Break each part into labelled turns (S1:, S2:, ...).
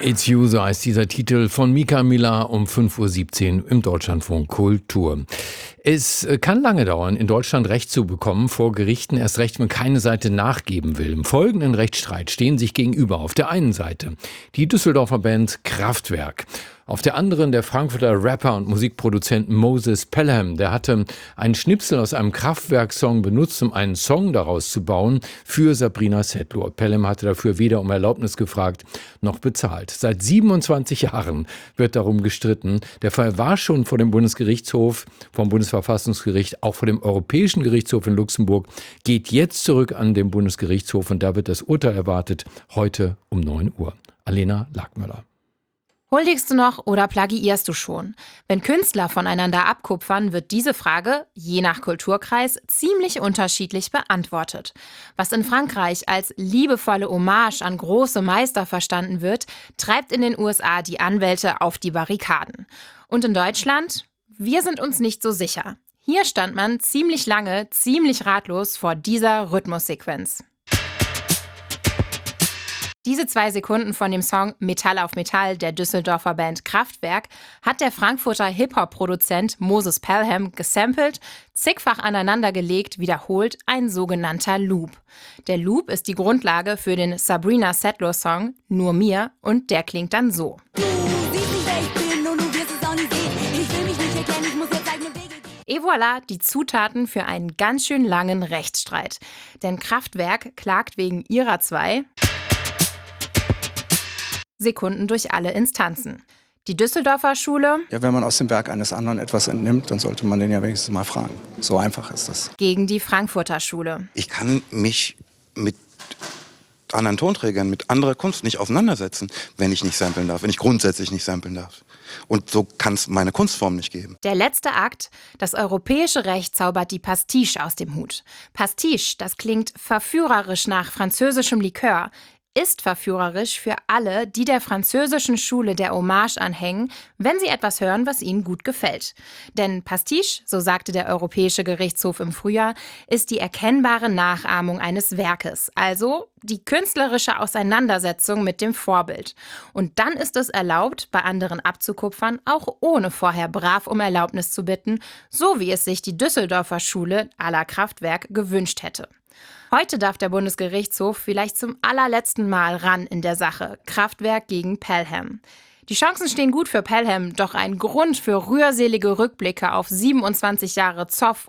S1: It's You, so heißt dieser Titel von Mika Miller um 5:17 Uhr im Deutschlandfunk Kultur. Es kann lange dauern, in Deutschland Recht zu bekommen vor Gerichten, erst recht, wenn keine Seite nachgeben will. Im folgenden Rechtsstreit stehen sich gegenüber auf der einen Seite die Düsseldorfer Band Kraftwerk. Auf der anderen der Frankfurter Rapper und Musikproduzent Moses Pelham. Der hatte einen Schnipsel aus einem Kraftwerk-Song benutzt, um einen Song daraus zu bauen für Sabrina Setlur. Pelham hatte dafür weder um Erlaubnis gefragt noch bezahlt. Seit 27 Jahren wird darum gestritten. Der Fall war schon vor dem Bundesgerichtshof, vom Bundesverfassungsgericht, auch vor dem Europäischen Gerichtshof in Luxemburg, geht jetzt zurück an den Bundesgerichtshof und da wird das Urteil erwartet, heute um 9 Uhr. Alena Lackmöller.
S2: Huldigst du noch oder plagiierst du schon? Wenn Künstler voneinander abkupfern, wird diese Frage, je nach Kulturkreis, ziemlich unterschiedlich beantwortet. Was in Frankreich als liebevolle Hommage an große Meister verstanden wird, treibt in den USA die Anwälte auf die Barrikaden. Und in Deutschland? Wir sind uns nicht so sicher. Hier stand man ziemlich lange, ziemlich ratlos vor dieser Rhythmussequenz. Diese 2 Sekunden von dem Song Metall auf Metall der Düsseldorfer Band Kraftwerk hat der Frankfurter Hip-Hop-Produzent Moses Pelham gesampelt, zigfach aneinandergelegt, wiederholt ein sogenannter Loop. Der Loop ist die Grundlage für den Sabrina Setlur-Song Nur mir und der klingt dann so. Et voilà, die Zutaten für einen ganz schön langen Rechtsstreit. Denn Kraftwerk klagt wegen ihrer 2 Sekunden durch alle Instanzen. Die Düsseldorfer Schule,
S3: ja, wenn man aus dem Werk eines anderen etwas entnimmt, dann sollte man den ja wenigstens mal fragen. So einfach ist das.
S2: Gegen die Frankfurter Schule.
S4: Ich kann mich mit anderen Tonträgern, mit anderer Kunst nicht auseinandersetzen, wenn ich nicht samplen darf, wenn ich grundsätzlich nicht samplen darf. Und so kann es meine Kunstform nicht geben.
S2: Der letzte Akt, das europäische Recht zaubert die Pastiche aus dem Hut. Pastiche, das klingt verführerisch nach französischem Likör, ist verführerisch für alle, die der französischen Schule der Hommage anhängen, wenn sie etwas hören, was ihnen gut gefällt. Denn Pastiche, so sagte der Europäische Gerichtshof im Frühjahr, ist die erkennbare Nachahmung eines Werkes, also die künstlerische Auseinandersetzung mit dem Vorbild. Und dann ist es erlaubt, bei anderen abzukupfern, auch ohne vorher brav um Erlaubnis zu bitten, so wie es sich die Düsseldorfer Schule à la Kraftwerk gewünscht hätte. Heute darf der Bundesgerichtshof vielleicht zum allerletzten Mal ran in der Sache. Kraftwerk gegen Pelham. Die Chancen stehen gut für Pelham, doch ein Grund für rührselige Rückblicke auf 27 Jahre Zoff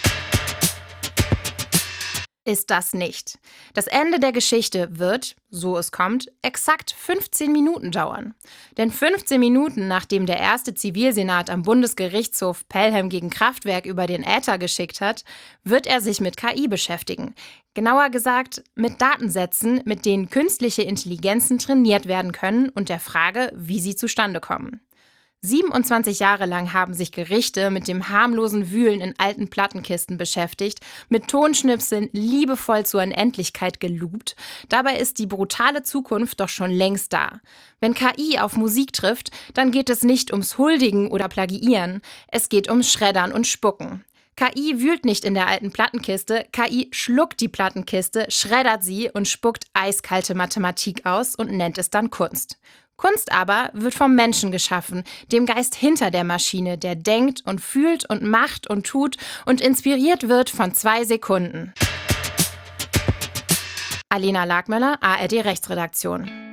S2: ist das nicht. Das Ende der Geschichte wird, so es kommt, exakt 15 Minuten dauern. Denn 15 Minuten, nachdem der erste Zivilsenat am Bundesgerichtshof Pelham gegen Kraftwerk über den Äther geschickt hat, wird er sich mit KI beschäftigen. Genauer gesagt, mit Datensätzen, mit denen künstliche Intelligenzen trainiert werden können und der Frage, wie sie zustande kommen. 27 Jahre lang haben sich Gerichte mit dem harmlosen Wühlen in alten Plattenkisten beschäftigt, mit Tonschnipseln liebevoll zur Unendlichkeit geloopt. Dabei ist die brutale Zukunft doch schon längst da. Wenn KI auf Musik trifft, dann geht es nicht ums Huldigen oder Plagiieren, es geht ums Schreddern und Spucken. KI wühlt nicht in der alten Plattenkiste, KI schluckt die Plattenkiste, schreddert sie und spuckt eiskalte Mathematik aus und nennt es dann Kunst. Kunst aber wird vom Menschen geschaffen, dem Geist hinter der Maschine, der denkt und fühlt und macht und tut und inspiriert wird von 2 Sekunden. Alena Lackmöller, ARD Rechtsredaktion.